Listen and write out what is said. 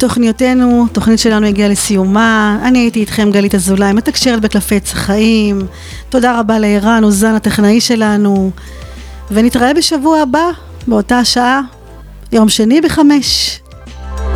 תוכניותינו, תוכנית שלנו הגיעה לסיומה. אני הייתי איתכם גלית אזולאי, מתקשרת בקלפי עץ החיים. תודה רבה לערן אוזן הטכנאי שלנו, ונתראה בשבוע הבא באותה שעה, יום שני ב-5.